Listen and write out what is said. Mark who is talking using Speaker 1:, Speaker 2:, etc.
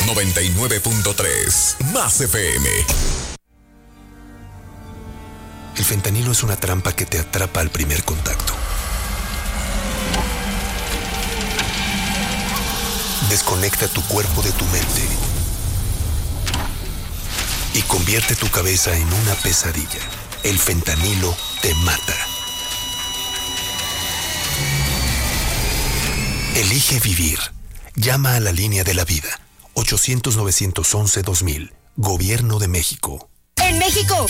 Speaker 1: 99.3 Más FM.
Speaker 2: El fentanilo es una trampa que te atrapa al primer contacto. Desconecta tu cuerpo de tu mente y convierte tu cabeza en una pesadilla. El fentanilo te mata. Elige vivir. Llama a la línea de la vida. 800-911-2000. Gobierno de México.
Speaker 3: En México